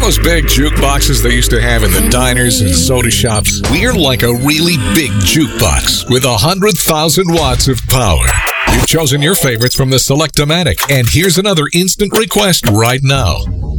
those big jukeboxes they used to have in the diners and soda shops? We're like a really big jukebox with 100,000 watts of power. You've chosen your favorites from the Select-O-Matic, and here's another instant request right now.